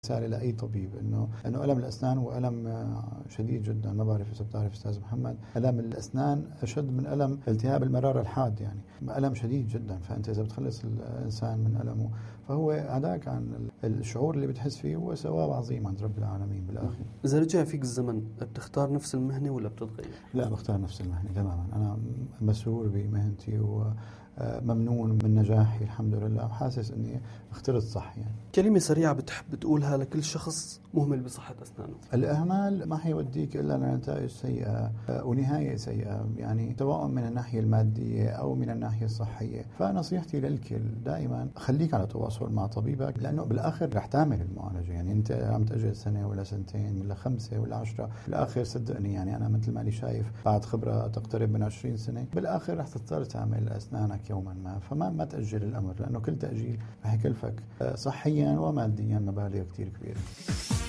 رسالة لأي طبيب إنه ألم الأسنان هو ألم شديد جدا. ما بعرف إذا بتعرف أستاذ محمد، ألم الأسنان أشد من ألم التهاب المرارة الحاد، يعني ألم شديد جدا. فأنت إذا بتخلص الإنسان من ألمه فهو هذاك عن الشعور اللي بتحس فيه هو ثواب عظيم عند رب العالمين بالآخر. إذا رجع فيك الزمن بتختار نفس المهنة ولا بتتغير؟ لا، بختار نفس المهنة تماما. أنا مسرور بمهنتي وممنون من نجاحي الحمد لله، وحاسس أني اخترت صح. يعني كلمة سريعة بتحب تقولها لكل شخص مهمل بصحة أسنانه؟ الإهمال ما حيوديك إلا لنتائج سيئة ونهاية سيئة، يعني سواء من الناحية المادية أو من الناحية الصحية. فنصيحتي للكل دائما خليك على تواصل مع طبيبك، لأنه بالآخر رح تعمل المعالجة. يعني أنت عم تأجل سنة ولا سنتين ولا 5 ولا 10، بالآخر صدقني يعني أنا مثل ما لي شايف بعد خبرة تقترب من 20 سنة بالآخر رح تضطر تعمل أسنانك يوما ما. فما تأجل الأمر، لأنه كل تأجيل رح يكلفك صحيا وماديا مبالغ كتير كبيرة.